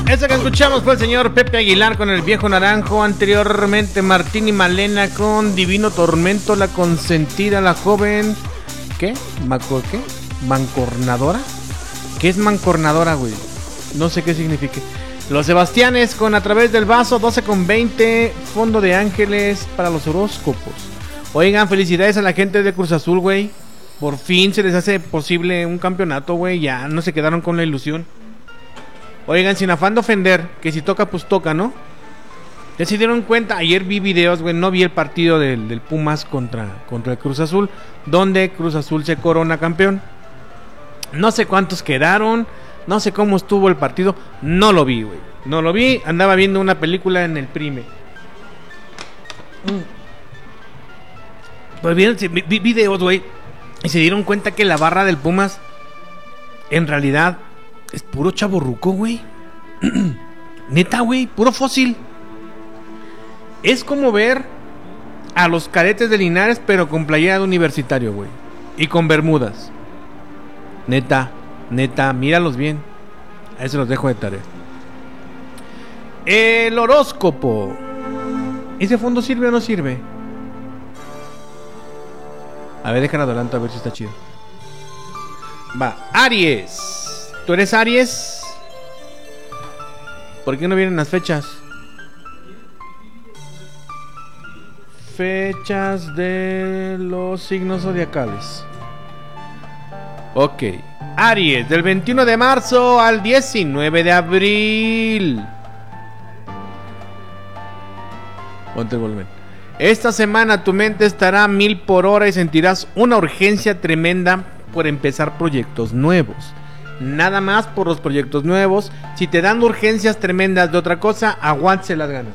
Esa que escuchamos fue el señor Pepe Aguilar con El Viejo Naranjo. Anteriormente Martín y Malena con Divino Tormento, La Consentida, la joven. ¿Qué? ¿Qué? ¿Mancornadora? ¿Qué es mancornadora, güey? No sé qué signifique. Los Sebastianes con A Través del Vaso, 12:20. Fondo de Ángeles para los horóscopos. Oigan, felicidades a la gente de Cruz Azul, güey. Por fin se les hace posible un campeonato, güey. Ya no se quedaron con la ilusión. Oigan, sin afán de ofender, que si toca, pues toca, ¿no? Ya se dieron cuenta, ayer vi videos, güey, no vi el partido del Pumas contra el Cruz Azul, donde Cruz Azul se corona campeón. No sé cuántos quedaron, no sé cómo estuvo el partido, no lo vi, güey. No lo vi, andaba viendo una película en el Prime. Pues vi videos, güey, y se dieron cuenta que la barra del Pumas, en realidad, es puro chavorruco, güey. Neta, güey, puro fósil. Es como ver a los Cadetes de Linares, pero con playera de universitario, güey. Y con bermudas. Neta, míralos bien. Ahí se los dejo de tarea. El horóscopo. ¿Ese fondo sirve o no sirve? A ver, déjalo adelanto a ver si está chido. Va, Aries. ¿Tú eres Aries? ¿Por qué no vienen las fechas? Fechas de los signos zodiacales. Ok. Aries, del 21 de marzo al 19 de abril. Ponte el volumen. Esta semana tu mente estará a 1000 por hora y sentirás una urgencia tremenda por empezar proyectos nuevos. Nada más por los proyectos nuevos. Si te dan urgencias tremendas de otra cosa, aguántese las ganas.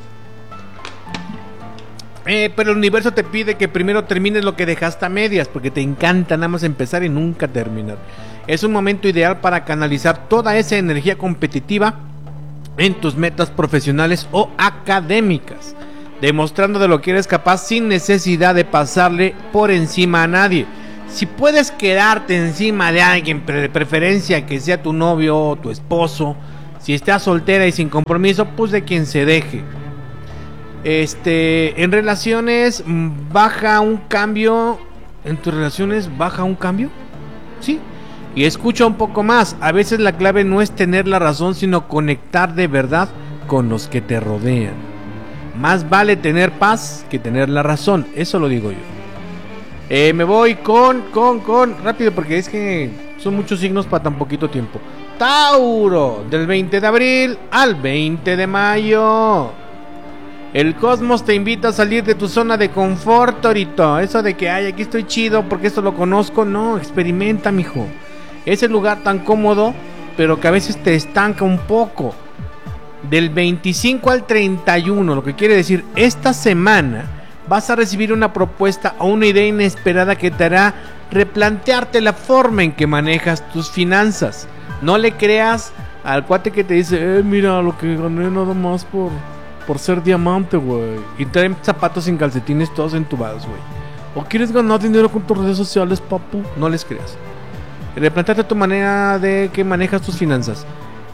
Pero el universo te pide que primero termines lo que dejaste a medias, porque te encanta nada más empezar y nunca terminar. Es un momento ideal para canalizar toda esa energía competitiva en tus metas profesionales o académicas, demostrando de lo que eres capaz sin necesidad de pasarle por encima a nadie. Si puedes quedarte encima de alguien, de preferencia que sea tu novio o tu esposo, si estás soltera y sin compromiso, pues de quien se deje. En relaciones baja un cambio. ¿En tus relaciones baja un cambio? Sí. Y escucha un poco más. A veces la clave no es tener la razón, sino conectar de verdad con los que te rodean. Más vale tener paz que tener la razón. Eso lo digo yo. Me voy con rápido, porque es que son muchos signos para tan poquito tiempo. Tauro, del 20 de abril al 20 de mayo. El cosmos te invita a salir de tu zona de confort, Torito. Eso de que, ay, aquí estoy chido porque esto lo conozco. No, experimenta, mijo. Ese lugar tan cómodo, pero que a veces te estanca un poco. Del 25 al 31, lo que quiere decir, esta semana vas a recibir una propuesta o una idea inesperada que te hará replantearte la forma en que manejas tus finanzas. No le creas al cuate que te dice, mira lo que gané nada más por ser diamante, güey. Y traen zapatos sin calcetines todos entubados, güey. ¿O quieres ganar dinero con tus redes sociales, papu? No les creas. Replanteate tu manera de que manejas tus finanzas.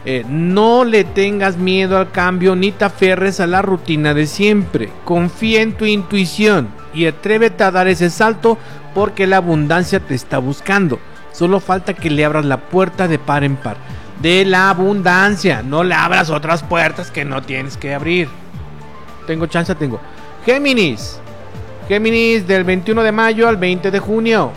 No le tengas miedo al cambio ni te aferres a la rutina de siempre. Confía en tu intuición y atrévete a dar ese salto, porque la abundancia te está buscando. Solo falta que le abras la puerta de par en par de la abundancia. No le abras otras puertas que no tienes que abrir. Tengo chance, tengo. Géminis, del 21 de mayo al 20 de junio.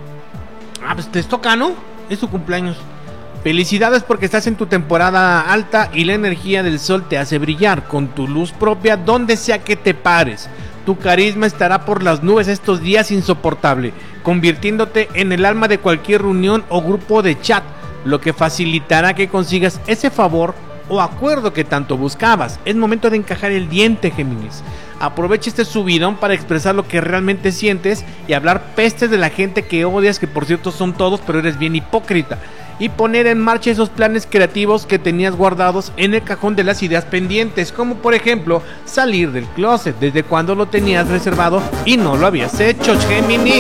Pues te toca, ¿no? Es tu cumpleaños. Felicidades, porque estás en tu temporada alta y la energía del sol te hace brillar con tu luz propia donde sea que te pares. Tu carisma estará por las nubes estos días, insoportable, convirtiéndote en el alma de cualquier reunión o grupo de chat, lo que facilitará que consigas ese favor o acuerdo que tanto buscabas. Es momento de encajar el diente, Géminis. Aprovecha este subidón para expresar lo que realmente sientes y hablar pestes de la gente que odias, que por cierto son todos, pero eres bien hipócrita. Y poner en marcha esos planes creativos que tenías guardados en el cajón de las ideas pendientes, como por ejemplo salir del closet. ¿Desde cuando lo tenías reservado y no lo habías hecho, Géminis?